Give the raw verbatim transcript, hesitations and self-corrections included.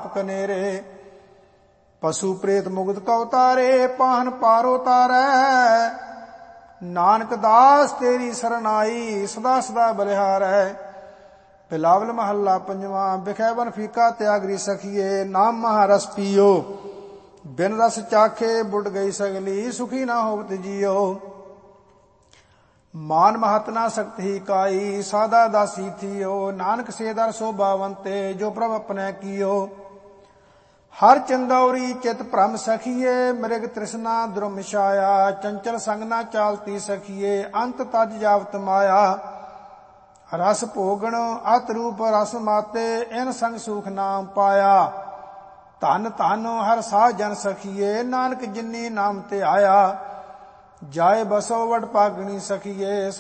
ਪਾਪ ਕਨੇਰੇ। ਪਸ਼ੂ ਪ੍ਰੇਤ ਮੁਗਤ ਕਉ ਤਾਰੇ, ਪਾਹਨ ਪਾਰੋ ਤਾਰੈ। ਨਾਨਕ ਦਾਸ ਤੇਰੀ ਸਰਨਾਈ, ਸਦਾ ਸਦਾ ਬਲਿਹਾਰੈ। ਬਿਲਾਵਲ ਮਹੱਲਾ ਪੰਜਵਾਂ। ਬਿਖੈ ਬਨ ਫੀਕਾ ਤਿਆਗਰੀ ਸਖੀਏ, ਨਾਮ ਮਹਾਰਸ ਪੀਓ। ਬਿਨ ਰਸ ਚਾਖੇ ਬੁੱਢ ਗਈ ਸਗਲੀ, ਸੁਖੀ ਨਾ ਹੋਵਤ ਜੀਓ। ਮਾਨ ਮਹਤ ਨਾ ਸਕਤ ਹੀ ਕਾਈ, ਸਾਦਾ ਦਾਸੀ ਥੀਓ। ਨਾਨਕ ਸੇ ਦਰ ਸੋਭਾਵੰਤੇ, ਜੋ ਪ੍ਰਭ ਆਪਣੇ ਕੀਓ। ਹਰ ਚੰਦੌਰੀ ਚਿਤ ਭ੍ਰਮ ਸਖੀਏ, ਮ੍ਰਿਗ ਤ੍ਰਿਸ਼ਨਾ ਦੁਰਮ ਛਾਇਆ। ਚੰਚਲ ਸੰਗ ਨਾ ਚਾਲਤੀ ਸਖੀਏ, ਅੰਤ ਤਜ ਜਾਵਤ ਮਾਇਆ। ਰਸ ਭੋਗਣ ਅਤ ਰੂਪ ਰਸ ਮਾਤੇ, ਇਨ ਸੰਗ ਸੁਖ ਨਾਮ ਪਾਇਆ। ਧਨ ਧਨ ਹਰ ਸਾਧ ਜਨ ਸਖੀਏ, ਨਾਨਕ ਜਿਨੀ ਨਾਮ ਤੇ ਆਇਆ। ਜਾਏ ਬਸੋ ਵਡ ਭਾਗਣੀ ਸਖੀਏ।